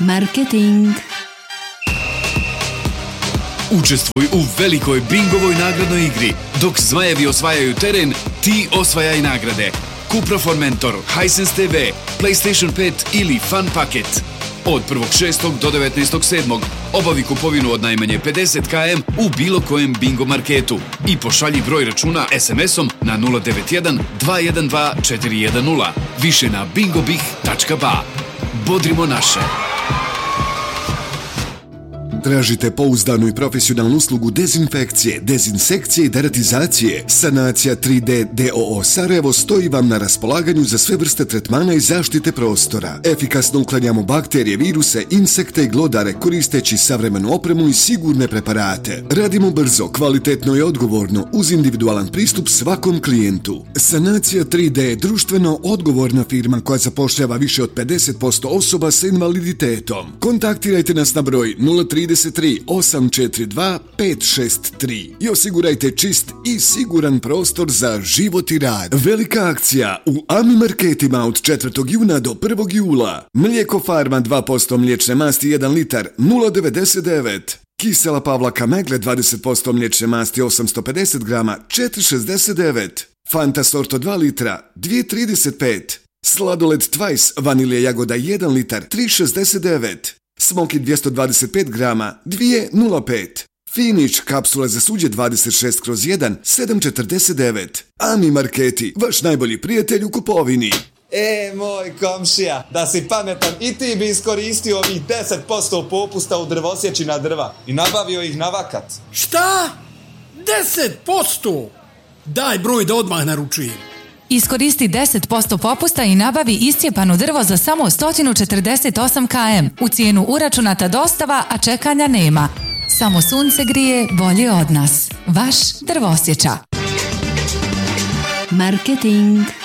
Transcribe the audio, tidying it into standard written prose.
Marketing. Učestvuj u velikoj bingovoj nagradnoj igri. Dok zmajevi osvajaju teren, ti osvajaj nagrade. Cupra Formentor, Hisense TV, PlayStation 5 ili Fun Paket. Od 1.6. do 19.7. obavi kupovinu od najmanje 50 km u bilo kojem bingo marketu i pošalji broj računa SMS-om na 091 212 410. Više na bingobih.ba. Bodrimo naše! Tražite pouzdanu i profesionalnu uslugu dezinfekcije, dezinsekcije i deratizacije? Sanacija 3D DOO Sarajevo stoji vam na raspolaganju za sve vrste tretmana i zaštite prostora. Efikasno uklanjamo bakterije, viruse, insekte i glodare koristeći savremenu opremu i sigurne preparate. Radimo brzo, kvalitetno i odgovorno uz individualan pristup svakom klijentu. Sanacija 3D je društveno odgovorna firma koja zapošljava više od 50% osoba sa invaliditetom. Kontaktirajte nas na broj 033 842 563 i osigurajte čist i siguran prostor za život i rad. Velika akcija u AMI Marketima od 4. juna do 1. jula. Mlijeko Farma 2% mliječne masti 1 litar 0,99. Kisela Pavlaka Megle 20% mliječne masti 850 grama 4,69. Fanta Sorto 2 litra 2,35. Sladoled Twice vanilija jagoda 1 litar 3,69. Smoky 225 grama 2,05. Finish kapsula za suđe 26/1 7,49. AMI Marketi, vaš najbolji prijatelj u kupovini. Moj komšija, da si pametan i ti bi iskoristio ovih 10% popusta u drvosjeći na drva i nabavio ih na vakat. Šta? 10%? Daj broj da odmah naručujem. Iskoristi 10% popusta i nabavi iscijepano drvo za samo 148 km. U cijenu uračunata dostava, a čekanja nema. Samo sunce grije bolje od nas. Vaš Drvosječa. Marketing.